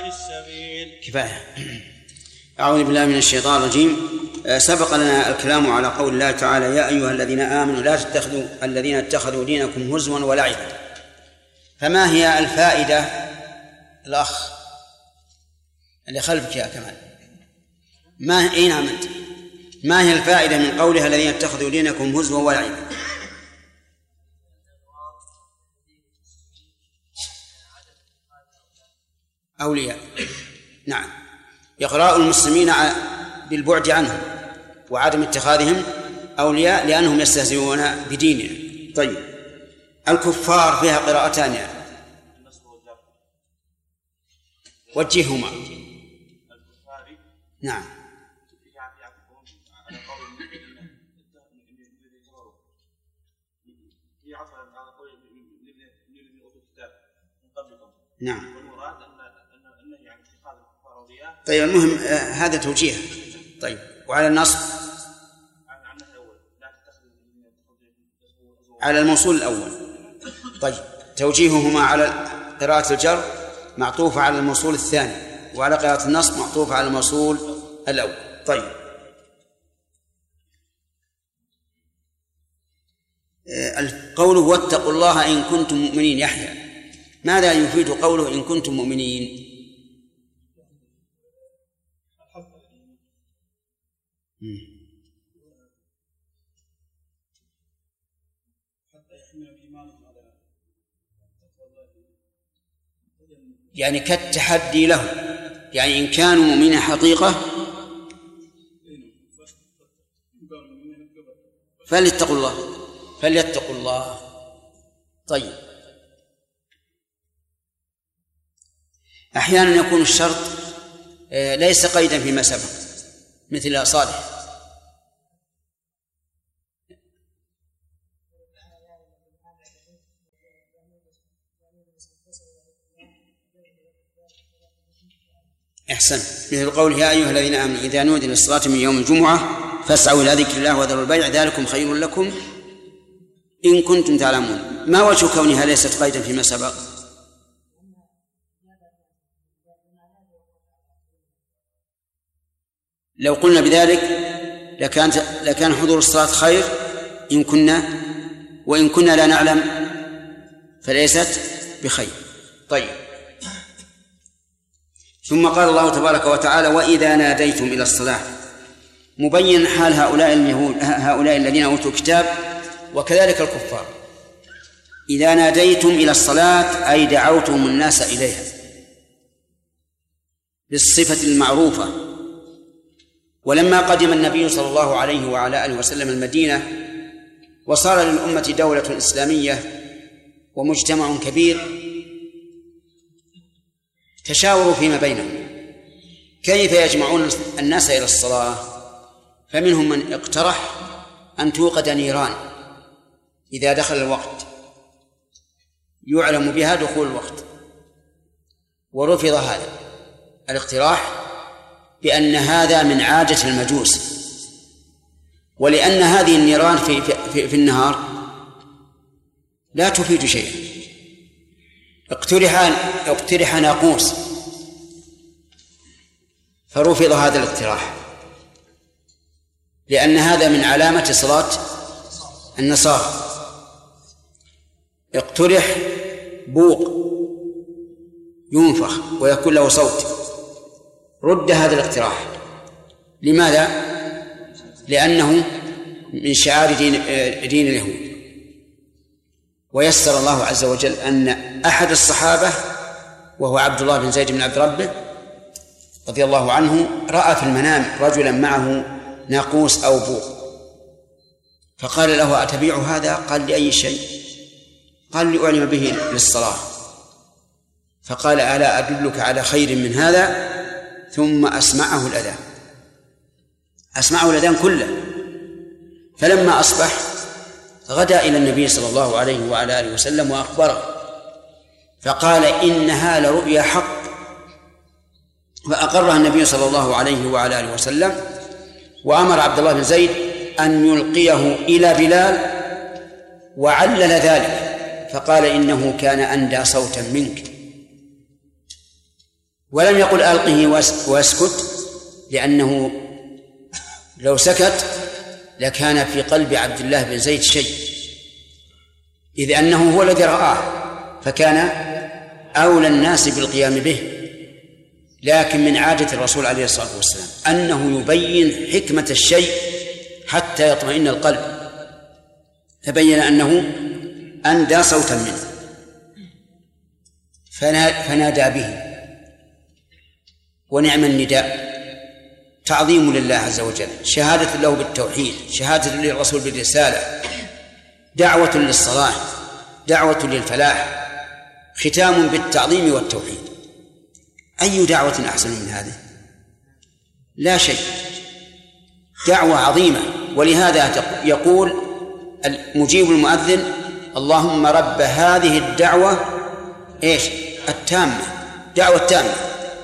سواء السبيل. كفاية. أعوذ بالله من الشيطان الرجيم. سبق لنا الكلام على قول الله تعالى: يا أيها الذين آمنوا لا تتخذوا الذين اتخذوا دينكم هزوا ولعبا. فما هي الفائدة؟ الأخ اللي خلفك يا كمال، أين عملت؟ ما هي الفائدة من قولها الذين اتخذوا دينكم هزوا ولعبا؟ أولياء، نعم، إغراء المسلمين بالبعد عنهم وعدم اتخاذهم أولياء لأنهم يستهزئون بدينهم. طيب، الكفار فيها قراءتان يعني. وجههما. نعم. نعم. طيب، المهم هذا توجيه. طيب، وعلى النصب على الموصول الأول. طيب، توجيههما على قراءة الجر معطوفة على الموصول الثاني، وعلى قراءة النصب معطوفة على الموصول الأول. طيب، قوله واتقوا الله إن كنتم مؤمنين. يحيى، ماذا يفيد قوله إن كنتم مؤمنين؟ يعني كالتحدي له، يعني إن كانوا مؤمنين حقيقة فليتقوا الله. طيب، أحيانا يكون الشرط ليس قيدا فيما سبق، مثل صالح. أحسن، مثل قول يا أيها الذين آمنوا إذا نودي للصلاة من يوم الجمعة فاسعوا إلى ذكر الله وذروا البيع ذلكم خير لكم إن كنتم تعلمون. ما وجه كونها ليست قيدا فيما سبق؟ لو قلنا بذلك لكان حضور الصلاة خير وإن كنا لا نعلم فليست بخير. طيب، ثم قال الله تبارك وتعالى وإذا ناديتم إلى الصلاة، مبين حال هؤلاء الذين أوتوا الكتاب وكذلك الكفار. إذا ناديتم إلى الصلاة أي دعوتم الناس إليها بالصفة المعروفة. ولما قدم النبي صلى الله عليه وعلى آله وسلم المدينة وصار للأمة دولة إسلامية ومجتمع كبير، تشاوروا فيما بينهم كيف يجمعون الناس إلى الصلاة. فمنهم من اقترح أن توقد نيران إذا دخل الوقت يعلم بها دخول الوقت، ورفض هذا الاقتراح بأن هذا من عادة المجوس، ولأن هذه النيران في النهار لا تفيد شيئا. اقترح ناقوس فرفض هذا الاقتراح، لأن هذا من علامة صلاة النصارى. اقترح بوق ينفخ ويكون له صوت، رد هذا الاقتراح. لماذا؟ لأنه من شعار دين اليهود. ويسر الله عز وجل أن أحد الصحابة وهو عبد الله بن زيد بن عبد ربه رضي الله عنه رأى في المنام رجلا معه ناقوس أو بوق، فقال له أتبيع هذا؟ قال لأي شيء؟ قال لأعلم به للصلاة. فقال ألا أدلك على خير من هذا؟ ثم أسمعه الأذان كله. فلما أصبح غدا إلى النبي صلى الله عليه وعلى آله وسلم وأخبره، فقال إنها لرؤيا حق. فأقرها النبي صلى الله عليه وعلى آله وسلم، وأمر عبد الله بن زيد أن يلقيه إلى بلال، وعلل ذلك فقال إنه كان أندى صوتا منك. ولم يقل ألقه واسكت، لأنه لو سكت لكان في قلب عبد الله بن زيد شيء، إذ أنه هو الذي رآه فكان أولى الناس بالقيام به. لكن من عادة الرسول عليه الصلاة والسلام أنه يبين حكمة الشيء حتى يطمئن القلب، فبين أنه أندى صوتا منه فنادى به، ونعم النداء، تعظيم لله عز وجل، شهادة له بالتوحيد، شهادة للرسول بالرسالة، دعوة للصلاح، دعوة للفلاح، ختام بالتعظيم والتوحيد. أي دعوة أحسن من هذه؟ لا شيء، دعوة عظيمة. ولهذا يقول مجيب المؤذن: اللهم رب هذه الدعوة التامة، دعوة تامة،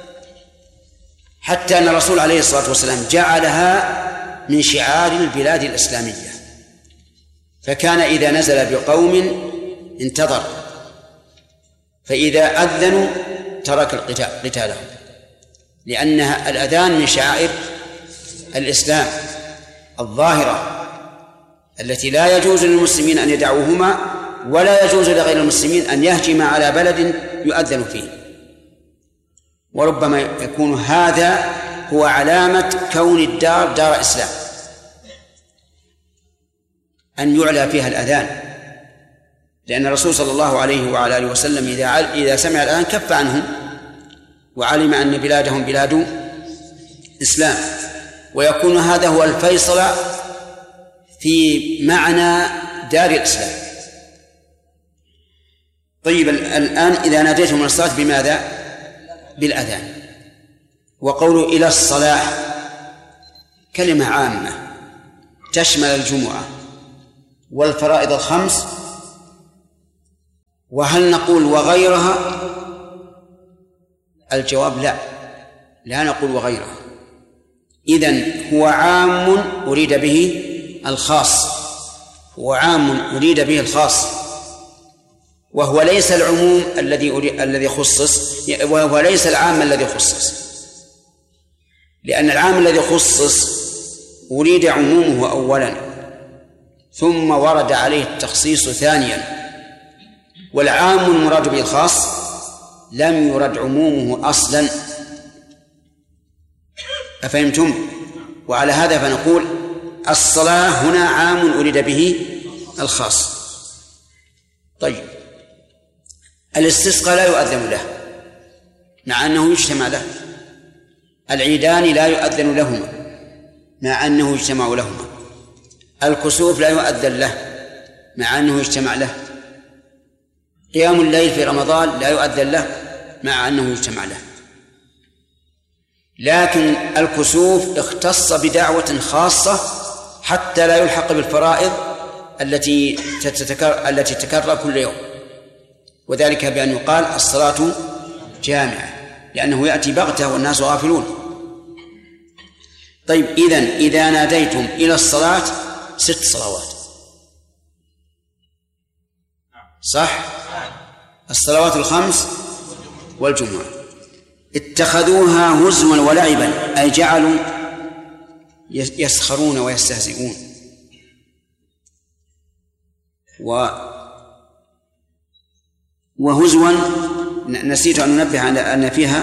حتى أن الرسول عليه الصلاة والسلام جعلها من شعار البلاد الإسلامية، فكان إذا نزل بقوم انتظر، فإذا أذنوا ترك قتالهم، لأنها الأذان من شعائر الإسلام الظاهرة التي لا يجوز للمسلمين أن يدعوهما، ولا يجوز لغير المسلمين أن يهجم على بلد يؤذن فيه. وربما يكون هذا هو علامة كون الدار دار إسلام، أن يعلى فيها الأذان، لأن الرسول صلى الله عليه وعلى آله وسلم إذا سمع الأذان كف عنهم وعلم أن بلادهم بلاد إسلام، ويكون هذا هو الفيصل في معنى دار الإسلام. طيب، الآن إذا ناديتم من الصلاة بماذا؟ بالأذان. وقوله إلى الصلاة كلمة عامة تشمل الجمعة والفرائض الخمس، وهل نقول وغيرها؟ الجواب لا نقول وغيرها. إذن هو عام أريد به الخاص، هو عام أريد به الخاص، وهو ليس العموم الذي خصص، وهو ليس العام الذي خصص، لأن العام الذي خصص أريد عمومه أولا ثم ورد عليه التخصيص ثانيا، والعام المراد به الخاص لم يرد عمومه أصلا. أفهمتم؟ وعلى هذا فنقول الصلاة هنا عام أريد به الخاص. طيب، الاستسقاء لا يؤذن له مع أنه يجتمع له، العيدان لا يؤذن لهما مع أنه يجتمع لهما، الكسوف لا يؤذن له مع أنه يجتمع له، قيام الليل في رمضان لا يؤذن له مع أنه يجتمع له. لكن الكسوف اختص بدعوة خاصة حتى لا يلحق بالفرائض التي تتكرر كل يوم، وذلك بأن يقال الصلاة جامعة، لأنه يأتي بغتة والناس غافلون. طيب، إذا ناديتم إلى الصلاة 6 صلوات، صح؟ الصلوات الخمس والجمعة، اتخذوها هزوا ولعبا، أي جعلوا يسخرون ويستهزئون. وهزوا نسيت أن ننبه على أن فيها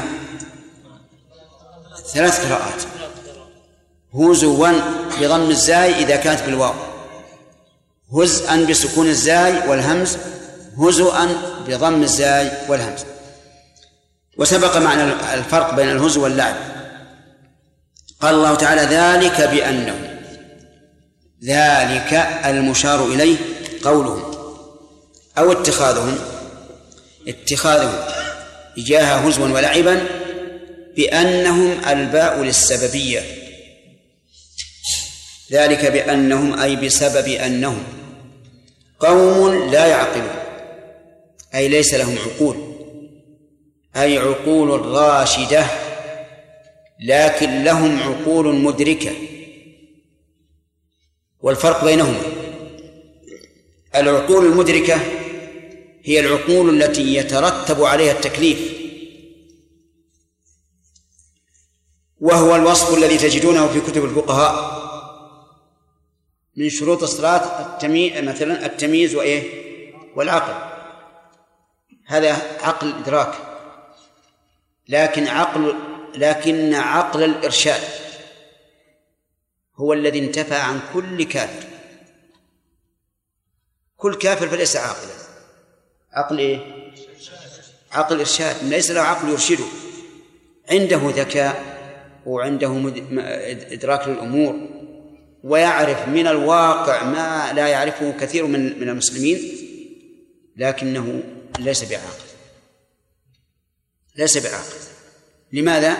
3 قراءات: هزوا بضم الزاي إذا كانت بالواو، هزءا بسكون الزاي والهمز، هزوا بضم الزاي والهمز. وسبق معنا الفرق بين الهزو واللعب. قال الله تعالى: ذلك بأنه، ذلك المشار إليه قولهم أو اتخاذهم إياها هزوا ولعبا، بأنهم الباء للسببية، ذلك بأنهم أي بسبب أنهم قوم لا يعقلون، أي ليس لهم عقول، أي عقول راشدة، لكن لهم عقول مدركة. والفرق بينهما: العقول المدركة هي العقول التي يترتب عليها التكليف، وهو الوصف الذي تجدونه في كتب الفقهاء من شروط الصلاة مثلا التمييز والعقل. هذا عقل الإدراك، لكن عقل الإرشاد هو الذي انتفى عن كل كافر. كل كافر فليس عاقلا. عقل عقل إرشاد، ليس له عقل يرشده، عنده ذكاء وعنده إدراك للأمور، ويعرف من الواقع ما لا يعرفه كثير من المسلمين، لكنه ليس بعاقل. لماذا؟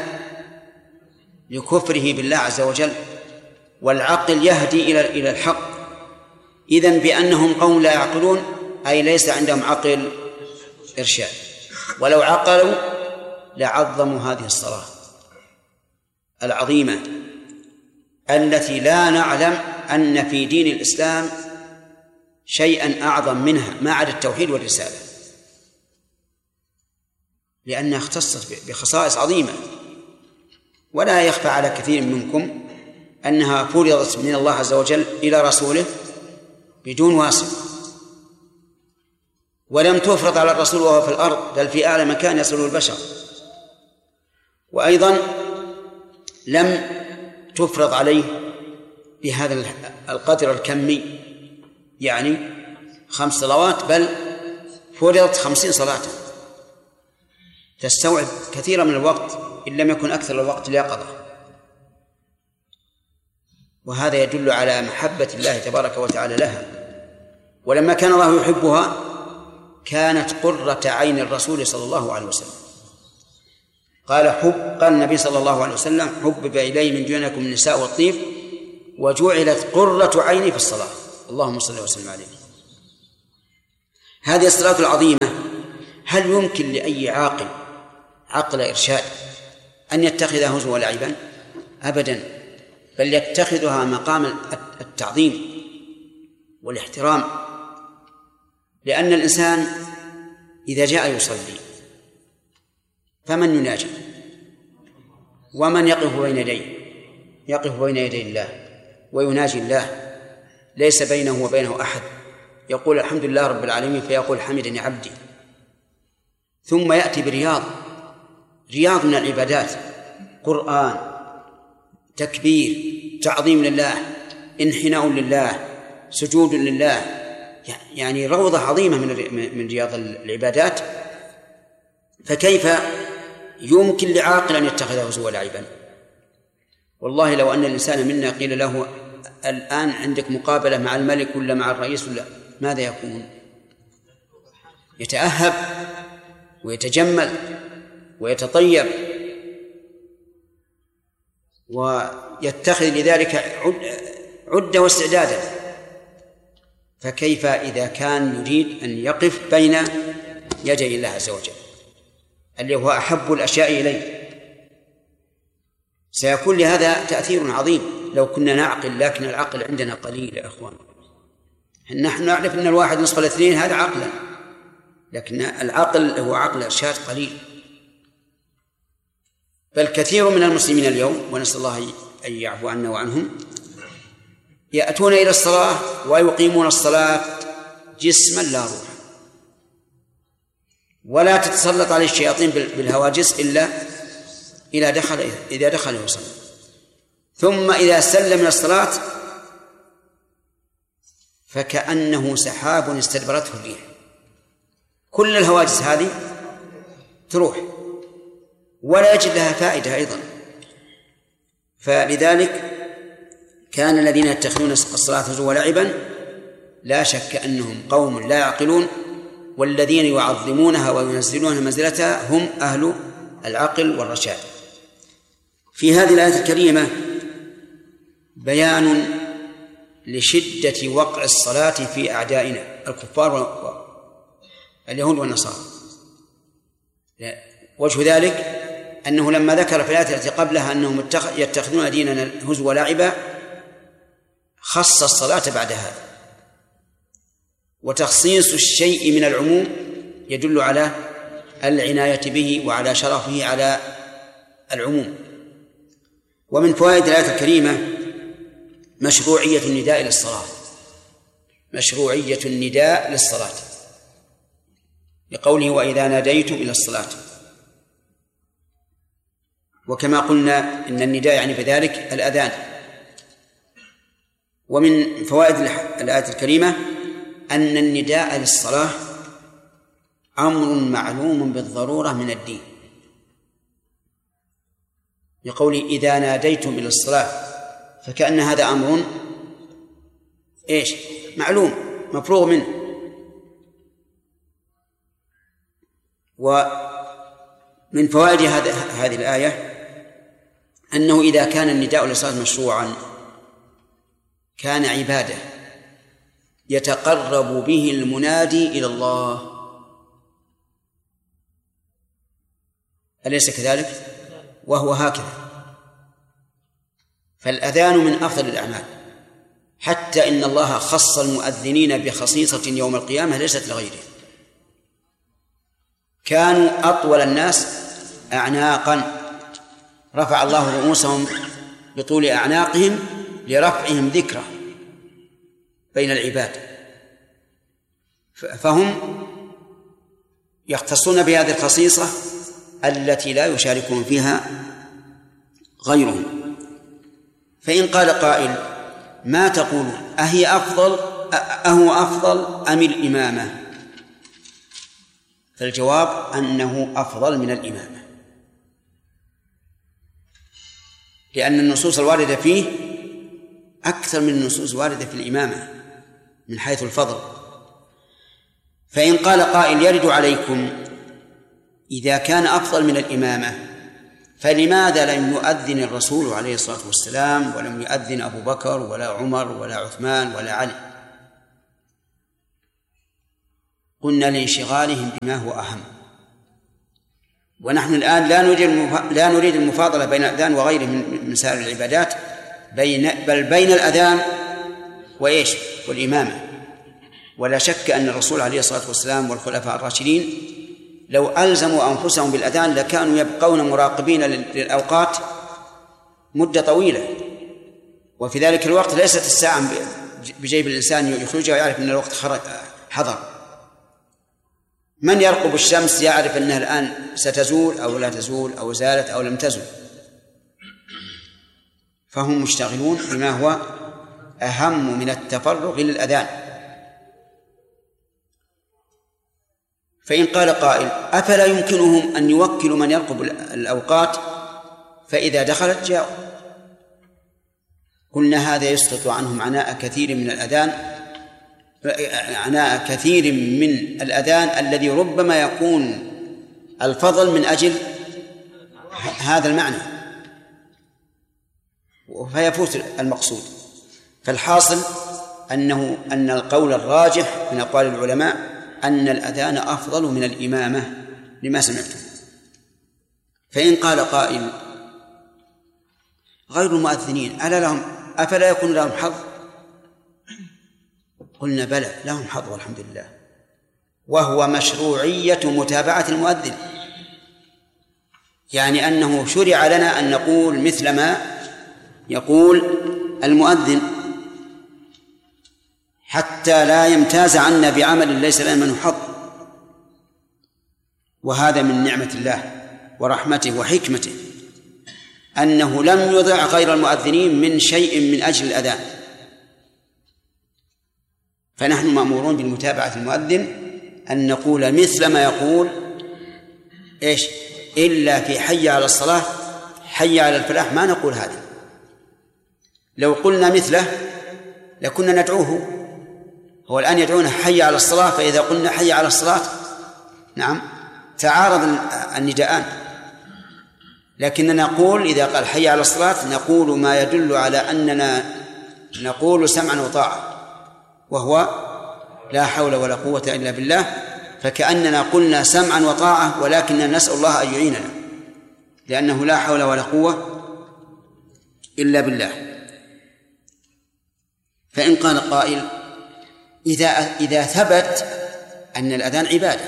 لكفره بالله عز وجل. والعقل يهدي إلى الحق. إذن بأنهم قوم لا يعقلون، أي ليس عندهم عقل إرشاد. ولو عقلوا لعظموا هذه الصلاة العظيمة التي لا نعلم أن في دين الإسلام شيئا أعظم منها ما عدا التوحيد والرسالة، لأنها اختصت بخصائص عظيمة. ولا يخفى على كثير منكم أنها فرضت من الله عز وجل إلى رسوله بدون واسطة، ولم تفرض على الرسول وهو في الأرض، بل في أعلى مكان يصله البشر. وأيضا لم تفرض عليه بهذا القدر الكمي، يعني 5 صلوات، بل فرضت 50 صلاة تستوعب كثيرا من الوقت إن لم يكن أكثر الوقت اليقظة. وهذا يدل على محبة الله تبارك وتعالى لها. ولما كان الله يحبها كانت قرة عين الرسول صلى الله عليه وسلم. قال النبي صلى الله عليه وسلم: حبب إلي من دونكم النساء والطيب وجعلت قرة عيني في الصلاة. اللهم صل وسلم عليه. هذه الصلاة العظيمة هل يمكن لأي عقل إرشاد أن يتخذها هزوا ولعبا؟ أبدا، بل يتخذها مقام التعظيم والاحترام. لأن الإنسان إذا جاء يصلي فمن يناجي؟ ومن يقف بين يديه؟ يقف بين يدي الله ويناجي الله، ليس بينه وبينه أحد. يقول الحمد لله رب العالمين فيقول حمدني عبدي، ثم يأتي برياض من العبادات: قرآن، تكبير، تعظيم لله، انحناء لله، سجود لله، يعني روضة عظيمة من رياض العبادات. فكيف يمكن لعاقل أن يتخذه هزوا ولعبا؟ والله لو أن الإنسان منا قيل له الآن عندك مقابلة مع الملك ولا مع الرئيس ولا، ماذا يكون؟ يتأهب ويتجمل ويتطيب ويتخذ لذلك عدة واستعدادا. فكيف إذا كان يريد أن يقف بين يدي الله عز وجل اللي هو أحب الأشياء إليه؟ سيكون لهذا تأثير عظيم لو كنا نعقل، لكن العقل عندنا قليل يا أخوان. نحن نعرف أن 1 نصف 2 هذا عقلا، لكن العقل هو عقل إرشاد قليل. بل كثير من المسلمين اليوم، ونسأل الله أن يعفو عنا وعنهم، يأتون إلى الصلاة ويقيمون الصلاة جسما لا روح، ولا تتسلط عليه الشياطين بالهواجس إلا إذا دخل يصلي. ثم إذا سلم من الصلاة فكأنه سحاب استدبرته الريح، كل الهواجس هذه تروح ولا يجد لها فائدة أيضا. فلذلك كان الذين يتخذون الصلاة هزوا ولعبا لا شك أنهم قوم لا يعقلون، والذين يعظمونها وينزلونها منزلتها هم أهل العقل والرشاد. في هذه الآية الكريمة بيان لشدة وقع الصلاة في أعدائنا الكفار اليهود والنصارى. وجه ذلك أنه لما ذكر في الآية التي قبلها أنهم يتخذون ديننا هزوا ولعبا خص الصلاة بعد هذا. وتخصيص الشيء من العموم يدل على العناية به وعلى شرفه على العموم. ومن فوائد الآية الكريمة مشروعية النداء للصلاة، مشروعية النداء للصلاة لقوله وإذا ناديتم إلى الصلاة. وكما قلنا إن النداء يعني بذلك الأذان. ومن فوائد الآية الكريمة أن النداء للصلاة أمر معلوم بالضرورة من الدين، لقوله إذا ناديتم إلى الصلاة، فكأن هذا أمر معلوم مفروغ منه. ومن فوائد هذه الآية أنه إذا كان النداء للصلاة مشروعا كان عبادة يتقرب به المنادي إلى الله، أليس كذلك؟ وهو هكذا. فالأذان من أفضل الأعمال، حتى إن الله خص المؤذنين بخصيصة يوم القيامة ليست لغيره. كانوا أطول الناس أعناقا، رفع الله رؤوسهم بطول أعناقهم لرفعهم ذكره بين العباد، فهم يختصون بهذه الخصيصة التي لا يشاركون فيها غيرهم. فإن قال قائل ما تقول أهو أفضل أم الإمامة؟ فالجواب أنه أفضل من الإمامة، لأن النصوص الواردة فيه أكثر من النصوص الواردة في الإمامة من حيث الفضل. فإن قال قائل يرد عليكم إذا كان أفضل من الإمامة فلماذا لم يؤذن الرسول عليه الصلاة والسلام ولم يؤذن أبو بكر ولا عمر ولا عثمان ولا علي؟ قلنا لانشغالهم بما هو أهم، ونحن الآن لا نريد المفاضلة بين الأذان وغيره من سائر العبادات، بل بين الأذان والإمامة. ولا شك أن الرسول عليه الصلاة والسلام والخلفاء الراشدين لو ألزموا أنفسهم بالأذان لكانوا يبقون مراقبين للأوقات مدة طويلة، وفي ذلك الوقت ليست الساعة بجيب الإنسان يخرجها ويعرف أن الوقت حضر. من يرقب الشمس يعرف أنها الآن ستزول أو لا تزول أو زالت أو لم تزل، فهم مشتغلون بما هو أهم من التفرغ للأذان. فإن قال قائل أفلا يمكنهم أن يوكلوا من يرقب الأوقات فإذا دخلت جاءوا؟ قلنا هذا يسقط عنهم عناء كثير من الأذان الذي ربما يكون الفضل من أجل هذا المعنى فيفوت المقصود. فالحاصل أن القول الراجح من أقوال العلماء أن الأذان أفضل من الإمامة لما سمعتم. فإن قال قائل غير المؤذنين أفلا يكون لهم حظ؟ قلنا بلى لهم حظ والحمد لله، وهو مشروعية متابعة المؤذن، يعني أنه شرع لنا أن نقول مثل ما يقول المؤذن حتى لا يمتاز عنا بعمل ليس لنا منه حظ. وهذا من نعمة الله ورحمته وحكمته أنه لم يضع غير المؤذنين من شيء من أجل الأذان، فنحن مأمورون بالمتابعة المؤذن أن نقول مثل ما يقول إلا في حي على الصلاة حي على الفلاح ما نقول هذا. لو قلنا مثله لكنا ندعوه، هو الآن يدعون حي على الصلاة، فإذا قلنا حي على الصلاة نعم تعارض النداءان، لكننا نقول إذا قال حي على الصلاة نقول ما يدل على أننا نقول سمعا وطاعة، وهو لا حول ولا قوة إلا بالله، فكأننا قلنا سمعا وطاعة ولكننا نسأل الله أن يعيننا، لأنه لا حول ولا قوة إلا بالله. فإن قال قائل إذا ثبت أن الأذان عبادة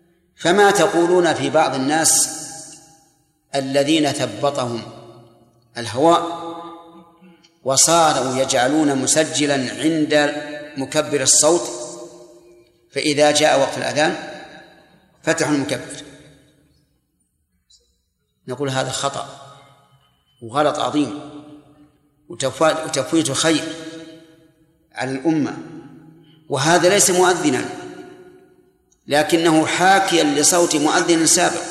فما تقولون في بعض الناس الذين ثبطهم الهواء، وصاروا يجعلون مسجلا عند مكبر الصوت، فإذا جاء وقت الأذان فتحوا المكبر. نقول هذا خطأ وغلط عظيم وتفويت خير على الأمة، وهذا ليس مؤذنا لكنه حاكيا لصوت مؤذن سابق،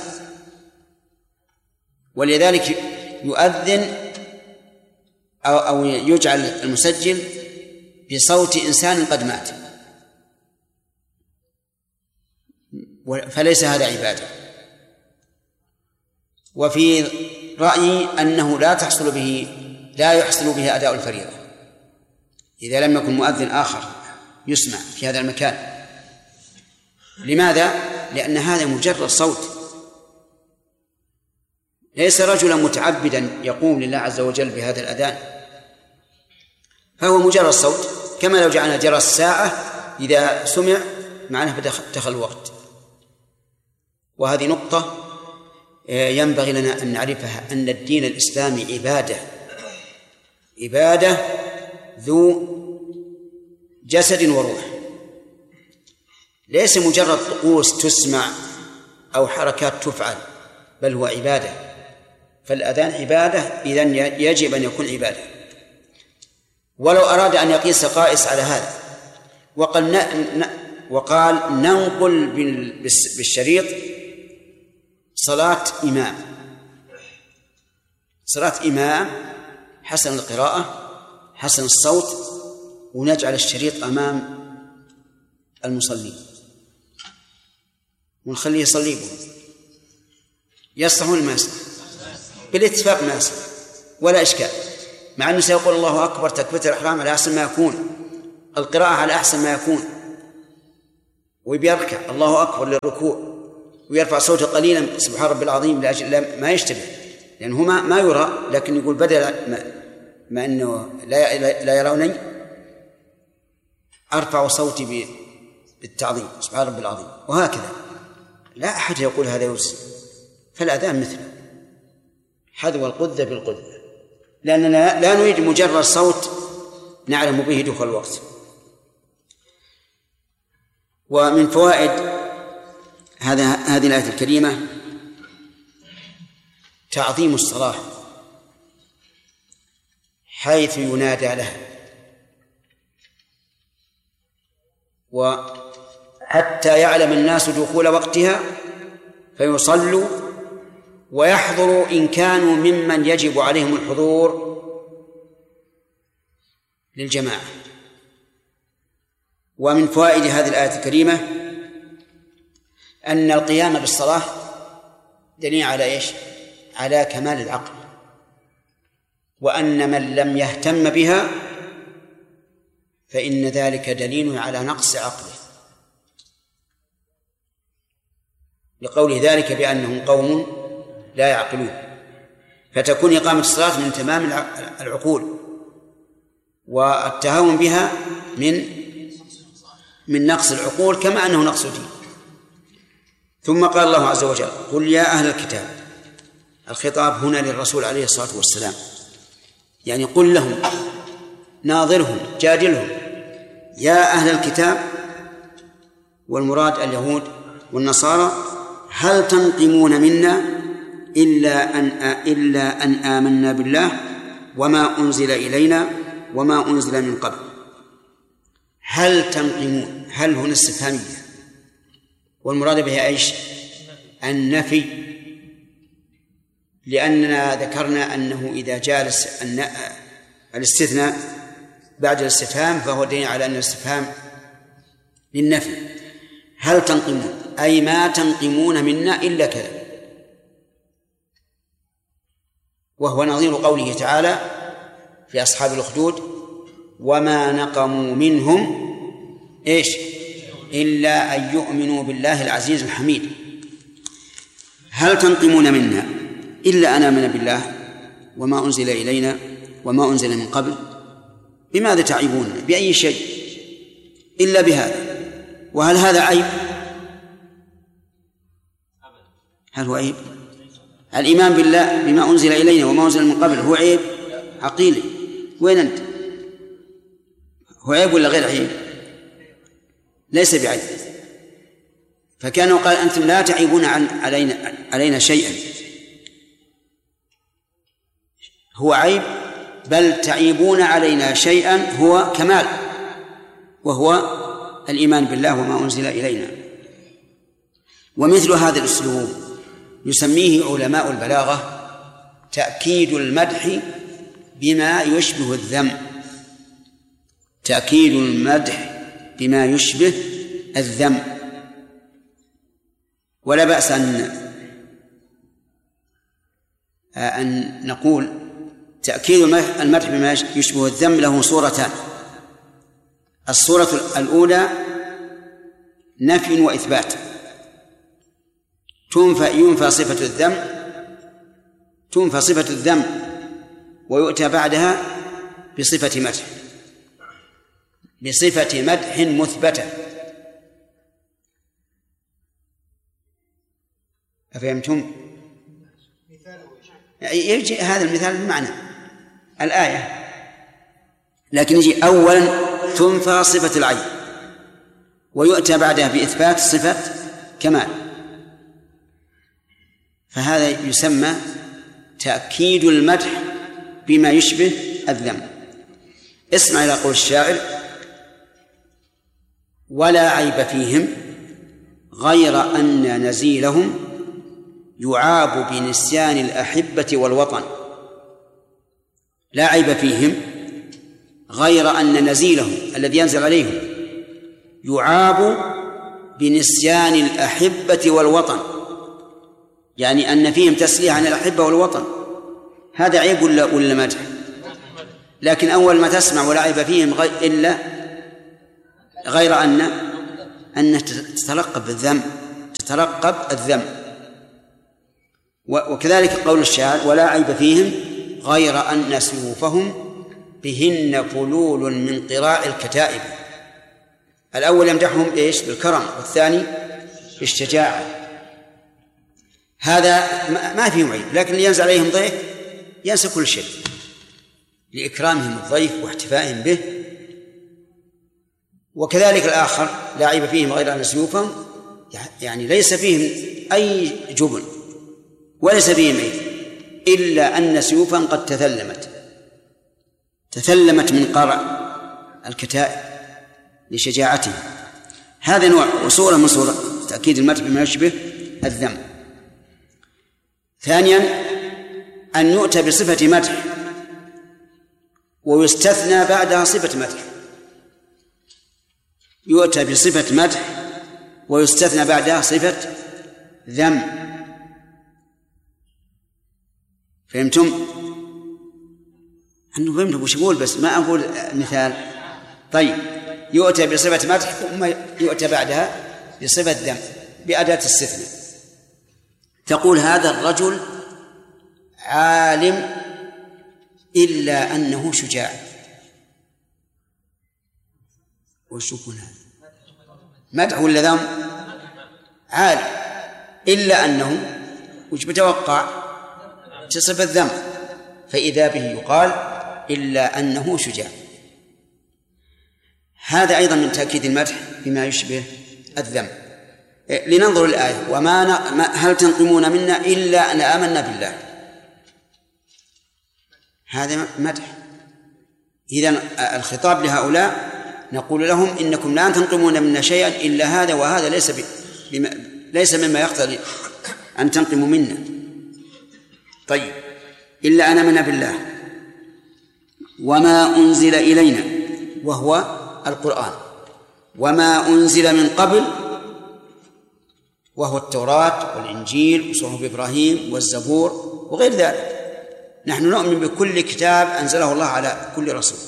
ولذلك يؤذن أو يجعل المسجل بصوت إنسان قد مات، فليس هذا عبادة. وفي رأيي أنه لا يحصل به أداء الفريضة إذا لم يكن مؤذن آخر يسمع في هذا المكان. لماذا؟ لأن هذا مجرد صوت، ليس رجلا متعبدا يقوم لله عز وجل بهذا الأذان، فهو مجرد صوت، كما لو جعلنا جرس الساعة إذا سمع معناه دخل الوقت. وهذه نقطة ينبغي لنا أن نعرفها، أن الدين الإسلامي عبادة ذو جسد وروح، ليس مجرد طقوس تسمع أو حركات تفعل، بل هو عبادة. فالأذان عبادة، إذن يجب أن يكون عبادة. ولو أراد أن يقيس قائس على هذا وقال ننقل بالشريط صلاة إمام حسن القراءة حسن الصوت، ونجعل الشريط أمام المصلين ونخليه يصلي به، يصلح ولا ما يصلح؟ بالاتفاق ما يصلح ولا إشكال، مع أنه سيقول الله أكبر تكبيرة الإحرام على أحسن ما يكون، القراءة على أحسن ما يكون، وبيركع الله أكبر للركوع ويرفع صوته قليلا سبحان ربي العظيم لأجل ما يشتبه، لأنه ما يرى، لكن يقول بدل ما أنه لا يروني أرفع صوتي بالتعظيم سبحان ربي العظيم، وهكذا. لا أحد يقول هذا يوزن، فالأذان مثله حذو القذة بالقذة، لأننا لا نريد مجرد صوت نعلم به دخول الوقت. ومن فوائد هذه الآية الكريمة تعظيم الصلاة حيث ينادى لها، وحتى يعلم الناس دخول وقتها فيصلوا ويحضروا إن كانوا ممن يجب عليهم الحضور للجماعة. ومن فوائد هذه الآية الكريمة أن القيام بالصلاة دليل على إيش؟ على كمال العقل، وأن من لم يهتم بها فإن ذلك دليل على نقص عقله، لقول ذلك بأنهم قوم لا يعقلون. فتكون إقامة الصلاة من تمام العقول، والتهاون بها من نقص العقول، كما أنه نقص دين. ثم قال الله عز وجل قل يا أهل الكتاب، الخطاب هنا للرسول عليه الصلاة والسلام، يعني قل لهم ناظرهم جادلهم يا أهل الكتاب، والمراد اليهود والنصارى، هل تنقمون منا إلا أن آمنا بالله وما أنزل إلينا وما أنزل من قبل. هل تنقمون، هل هنا استفهامية، والمراد بها إيش؟ النفي، لأننا ذكرنا أنه إذا جاء الاستثناء بعد الاستفهام فهو دليل على أن الاستفهام للنفي. هل تنقمون أي ما تنقمون منا إلا كذا، وهو نظير قوله تعالى في أصحاب الأخدود وما نقموا منهم إيش إلا أن يؤمنوا بالله العزيز الحميد. هل تنقمون منا إلا أن آمنا بالله وما أنزل إلينا وما أنزل من قبل؟ بماذا تعيبون؟ بأي شيء إلا بهذا؟ وهل هذا عيب؟ هل هو عيب؟ الإيمان بالله بما أنزل إلينا وما أنزل من قبل هو عيب عقيلي؟ وين أنت؟ هو عيب ولا غير عيب؟ ليس بعيب. فكانوا قال أنتم لا تعيبون علينا شيئا، هو عيب، بل تعيبون علينا شيئا هو كمال، وهو الإيمان بالله وما أنزل إلينا. ومثل هذا الأسلوب يسميه علماء البلاغة تأكيد المدح بما يشبه الذم. تأكيد المدح بما يشبه الذم. ولا بأس أن نقول تأكيد المدح بما يشبه الذم له صورتان. الصورة الأولى نفي وإثبات، ينفى صفة الذم ويؤتى بعدها بصفة مدح مثبتة. أفهمتم؟ يجي هذا المثال بمعنى الآية، لكن يجي أولا تنفى صفة العين ويؤتى بعدها بإثبات صفة كمال، فهذا يسمى تأكيد المدح بما يشبه الذم. اسمع إلى قول الشاعر: ولا عيب فيهم غير أن نزيلهم يعاب بنسيان الأحبة والوطن. لا عيب فيهم غير أن نزيلهم الذي ينزل عليهم يعاب بنسيان الأحبة والوطن، يعني أن فيهم تسلية عن الأحبة والوطن. هذا عيب ولا مدح؟ لكن أول ما تسمع ولا عيب فيهم إلا غير أن تتلقب الذم. وكذلك قول الشاعر: ولا عيب فيهم غير أن سيوفهم بهن فلول من قراع الكتائب. الأول يمدحهم إيش؟ بالكرم، والثاني بالشجاعة. هذا ما فيهم عيب، لكن اللي ينزل عليهم ضيف ينسى كل شيء لإكرامهم الضيف واحتفائهم به. وكذلك الآخر: لا عيب فيهم غير أن سيوفهم، يعني ليس فيهم أي جبن وليس فيهم عيب، إلا أن سيوفهم قد تثلمت من قرع الكتائب لشجاعته. هذا نوع وصورة من صورة تأكيد المدح بما يشبه الذم. ثانيا أن يؤتى بصفة مدح ويستثنى بعدها صفة مدح. يؤتى بصفة مدح ويستثنى بعدها صفة ذم. فهمتم؟ أنه فهمتم وش أقول، بس ما أقول مثال. طيب، يؤتى بصفة مدح ثم يؤتى بعدها بصفة ذم بأداة استثناء. تقول: هذا الرجل عالم إلا أنه شجاع. وش يكون هذا؟ مدح ولا ذم؟ عالم إلا أنه وش بتوقع؟ صفة ذم، فإذا به يقال إلا أنه شجاع. هذا أيضا من تأكيد المدح بما يشبه الذم. لننظر الآية: هل تنقمون منا إلا أن آمنا بالله. هذا مدح. إذن الخطاب لهؤلاء نقول لهم: إنكم لا تنقمون منا شيئا إلا هذا، وهذا ليس مما يقتضي أن تنقموا منا. طيب، إلا أن آمنا بالله وما أنزل إلينا وهو القرآن، وما أنزل من قبل وهو التوراة والإنجيل وصحف إبراهيم والزبور وغير ذلك. نحن نؤمن بكل كتاب أنزله الله على كل رسول.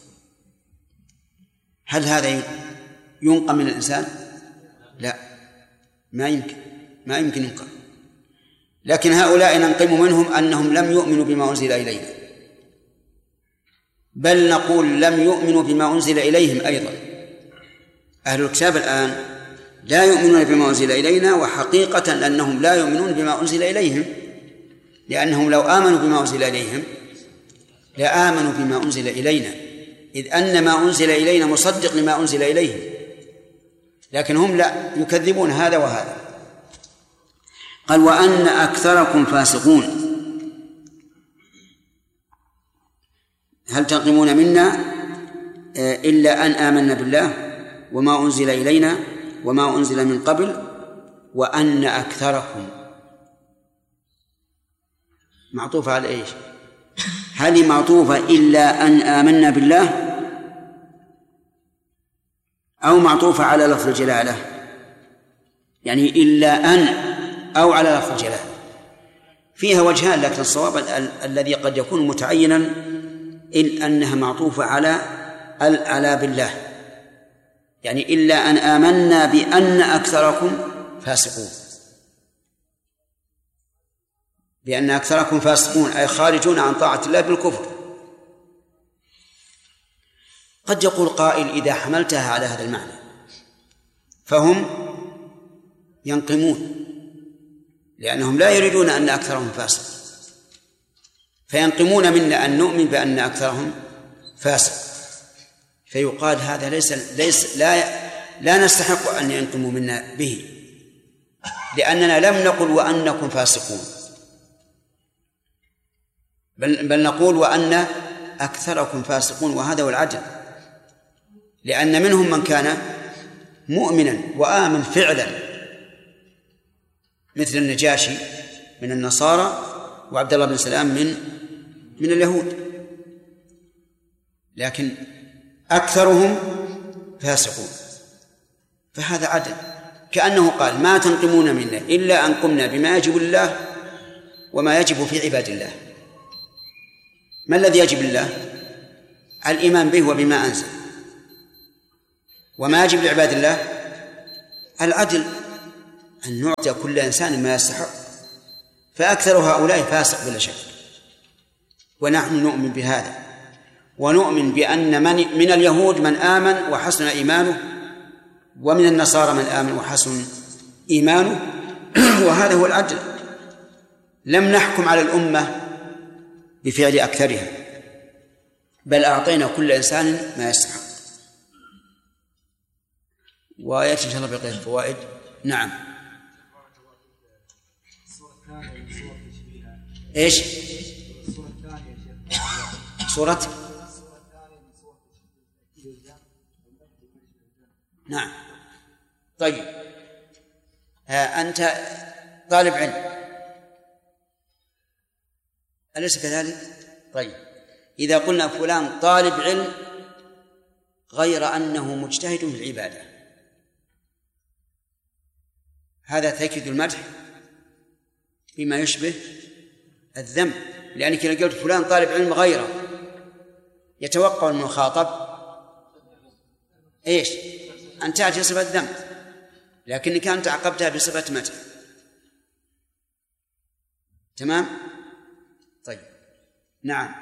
هل هذا ينقم من الإنسان؟ لا، ما يمكن ينقم. لكن هؤلاء ننقم منهم أنهم لم يؤمنوا بما أنزل إلينا، بل نقول لم يؤمنوا بما أنزل إليهم أيضا. أهل الكتاب الآن لا يؤمنون بما أنزل إلينا، وحقيقة أنهم لا يؤمنون بما أنزل إليهم، لأنهم لو آمنوا بما أنزل إليهم لآمنوا بما أنزل إلينا، إذ أن ما أنزل إلينا مصدق لما أنزل إليهم، لكن هم لا، يكذبون هذا وهذا. قال وأن أكثركم فاسقون. هل تنقمون منا إلا أن آمنا بالله وما أنزل إلينا وما أنزل من قبل وأن أكثركم معطوفة على إيش؟ هل معطوفة إلا أن آمنا بالله أو معطوفة على لفظ الجلالة؟ يعني إلا أن أو على لفظ الجلالة. فيها وجهان، لكن الصواب الذي قد يكون متعينا إلا أنها معطوفة على بالله، يعني إلا أن آمنا بأن أكثركم فاسقون، بأن أكثركم فاسقون أي خارجون عن طاعة الله بالكفر. قد يقول قائل إذا حملتها على هذا المعنى فهم ينقمون، لأنهم لا يريدون أن أكثرهم فاسق، فينقمون منا أن نؤمن بأن أكثرهم فاسق، فيقال هذا ليس لا نستحق أن ينقموا منا به، لأننا لم نقل وأنكم فاسقون، بل نقول وأن أكثركم فاسقون، وهذا هو العدل، لأن منهم من كان مؤمنا وآمن فعلا مثل النجاشي من النصارى وعبد الله بن سلام من اليهود، لكن أكثرهم فاسقون، فهذا عدل. كأنه قال ما تنقمون منا إلا أن قمنا بما يجب لله وما يجب في عباد الله. ما الذي يجب لله؟ الإيمان به وبما أنزل. وما يجب لعباد الله العدل، أن نعطي كل إنسان ما يستحق، فأكثر هؤلاء فاسق بلا شك، ونحن نؤمن بهذا، ونؤمن بأن من اليهود من آمن وحسن إيمانه، ومن النصارى من آمن وحسن إيمانه، وهذا هو العدل. لم نحكم على الأمة بفعل أكثرها، بل أعطينا كل إنسان ما يستحق. ويأتي إن شاء الله بقية الفوائد. نعم. إيش؟ سورة نعم. طيب أنت طالب علم أليس كذلك؟ طيب إذا قلنا فلان طالب علم غير أنه مجتهد في العبادة، هذا تأكيد المدح بما يشبه الذم، لأنك إذا قلت فلان طالب علم غيره يتوقع المخاطب إيش؟ أن تأتي صفة ذم، لكنك أنت عقبتها بصفة مدح. تمام؟ طيب نعم.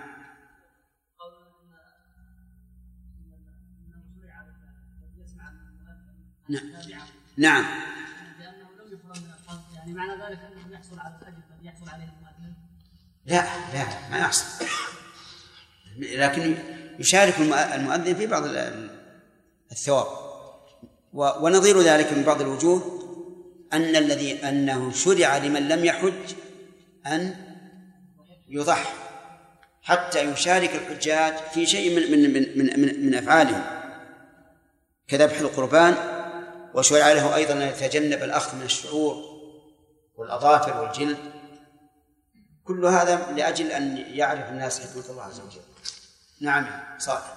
نعم. لأنه لم يفرغ من الحظ، يعني معنى ذلك أنه يحصل على الأجر الذي يحصل عليه المؤذن؟ لا ما يحصل، لكن يشارك المؤذن في بعض الثواب. ونظير ذلك من بعض الوجوه أنه شرع لمن لم يحج أن يضحي حتى يشارك الحجاج في شيء من أفعالهم كذبح القربان، وشرع له أيضا أن يتجنب الأخذ من الشعور والأظافر والجلد، كل هذا لأجل أن يعرف الناس حكمة الله عز وجل. نعم صالح.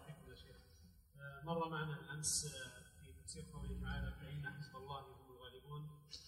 مر معنا الأمس في تفسير قوله تعالى فإن حزب الله هم الغالبون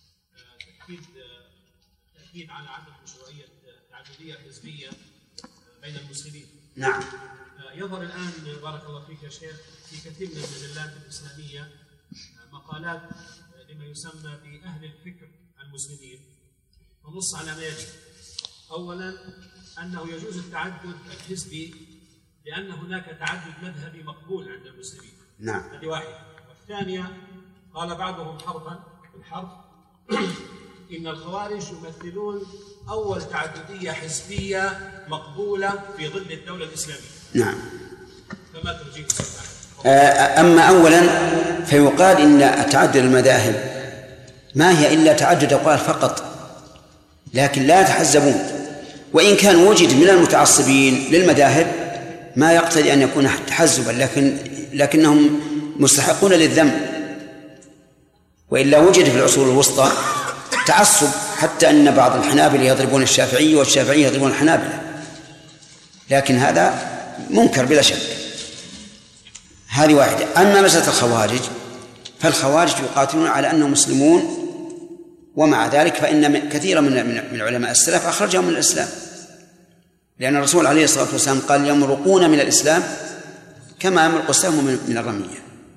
تأكيد على عدم مشروعية تعددية حزبية بين المسلمين. نعم. يظهر الآن بارك الله فيك يا شيخ في كثير من المجلات الإسلامية مقالات لما يسمى بأهل الفكر المسلمين، ونص على ما يجب. أولا أنه يجوز التعدد الحزبي لأن هناك تعدد مذهبي مقبول عند المسلمين. نعم. هذه واحدة. والثانية قال بعضهم حرفا بالحرف إن الخوارج يمثلون أول تعددية حزبية مقبولة في ظل الدولة الإسلامية. نعم. فما ترجيح سبحانه؟ أما أولا فيقال إن تعدد المذاهب ما هي إلا تعدد أقوال فقط، لكن لا يتحزبون، وإن كان وجد من المتعصبين للمذاهب ما يقتضي أن يكون تحزبا، لكنهم مستحقون للذم، وإلا وجد في العصور الوسطى تعصب، حتى أن بعض الحنابلة يضربون الشافعي والشافعي يضربون الحنابلة، لكن هذا منكر بلا شك. هذه واحدة. أما مسألة الخوارج فالخوارج يقاتلون على أنهم مسلمون، ومع ذلك فإن كثيرا من علماء السلف أخرجهم من الإسلام، لأن الرسول عليه الصلاة والسلام قال يمرقون من الإسلام كما يمرق السهم من الرمية.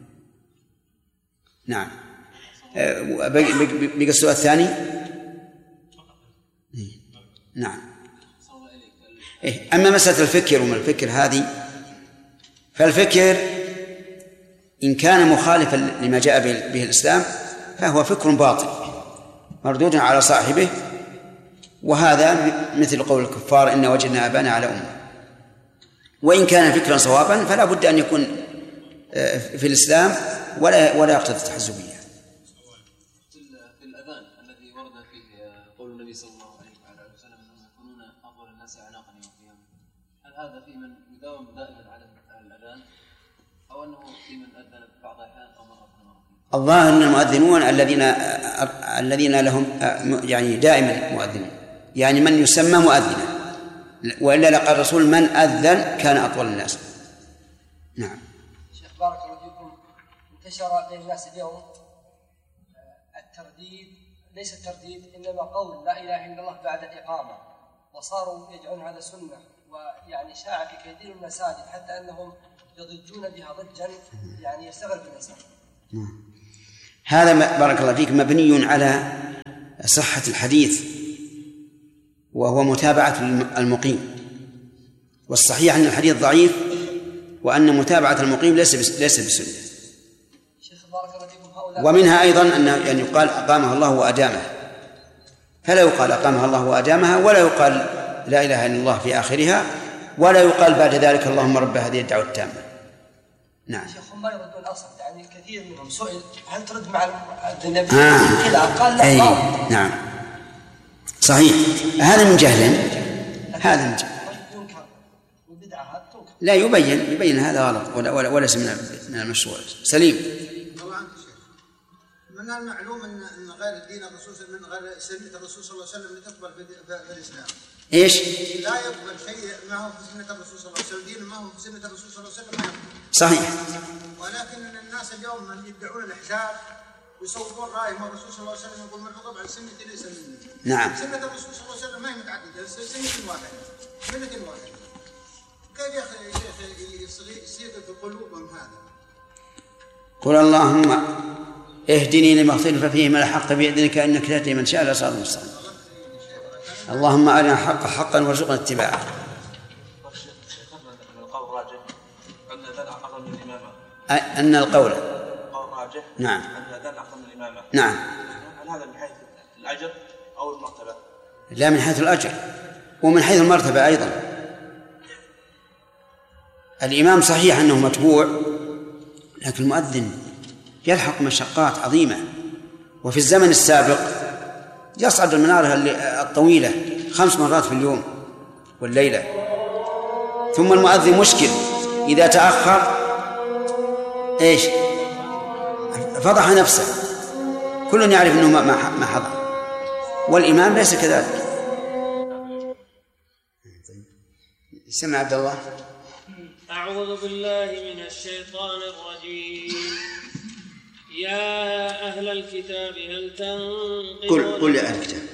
نعم. بقى السؤال الثاني. نعم. أما مسألة الفكر وما الفكر هذه، فالفكر إن كان مخالفا لما جاء به الإسلام فهو فكر باطل مردود على صاحبه، وهذا مثل قول الكفار إن وجدنا آباءنا على أمة. وإن كان فكرا صوابا فلا بد أن يكون في الإسلام ولا يقتضي التحزبية. في الأذان الذي ورد فيه قول النبي صلى الله عليه وسلم أنهم يكونون أفضل الناس أعناقا يوم القيامة، هل هذا في من يداوم دائما على الأذان، أو أنه في من أذن بعض الأحيان أو مرة؟ الظاهر أن المؤذنون الذين لهم يعني دائما مؤذنون، يعني من يسمى مؤذنا، وإلا لقى الرسول من أذن كان أطول الناس. نعم. شيخ بارك الله فيكم، انتشر بين الناس اليوم الترديد، ليس الترديد إنما قول لا إله إلا الله بعد الإقامة، وصاروا يجعلون هذا سنة، ويعني شاع في كثير من المساجد حتى أنهم يضجون بها ضجا يعني يستغرب الإنسان. هذا بارك الله فيك مبني على صحة الحديث، وهو متابعة المقيم، والصحيح أن الحديث ضعيف، وأن متابعة المقيم ليس بسنة. ومنها أيضا أن يقال أقامها الله وأدامها، فلا يقال أقامها الله وأدامها، ولا يقال لا إله إلا الله في آخرها، ولا يقال بعد ذلك اللهم رب هذه الدعوة التامة. نعم. شيخ ما يردون الأصل، يعني كثير منهم سئل هل ترد مع النبي كذا قال لا. نعم صحيح. هذا من جهل، هذا من جهل. لا يبين هذا غلط وليس من المشروع. سليم. الله عنك شيخ، من المعلوم ان غير الدين الرسول من غير سنة الرسول صلى الله عليه وسلم لتقبل في الإسلام. ايش؟ لا يقبل شيء ما هو في سنة الرسول صلى الله عليه وسلم، دين ما هو في سنة الرسول صلى الله عليه وسلم ما يقبل. صحيح. ولكن الناس اليوم من يدعون الإحجاب ويصورون رأيهم الرسول صلى الله عليه وسلم يقول من رغب عن سنة ليس مني. نعم. سنة الرسول صلى الله عليه وسلم ما هي متعددة، سنة واحدة، ملة واحدة. كيف يا شيخ يصير في قلوبهم هذا؟ قل اللهم اهدني لما اختلف فيه من الحق بإذنك إنك تهدي من شاء إلى صراط مستقيم. اللهم أرنا الحق حقا وارزقنا اتباعه. أن القول راجح. نعم. أن الأذان أفضل من الإمامة. نعم. هل هذا من حيث الأجر أو المرتبة؟ لا، من حيث الأجر ومن حيث المرتبة أيضا. الإمام صحيح أنه متبوع، لكن المؤذن يلحق مشقات عظيمة، وفي الزمن السابق يصعد المنارة الطويلة 5 مرات في اليوم والليلة. ثم المؤذن مشكل، إذا تأخر إيش؟ فضح نفسه، كل يعرف أنه ما حضر، والإمام ليس كذلك. سمع عبد الله. أعوذ بالله من الشيطان الرجيم. يا أهل الكتاب هل تنقمون قل يا أهل الكتاب